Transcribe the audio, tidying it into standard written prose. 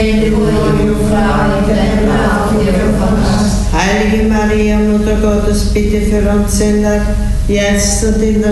Gnade, o Jungfrau, bitte auch für uns. Heilige Maria, Mutter Gottes, bitte für uns Sünder, jetzt und in der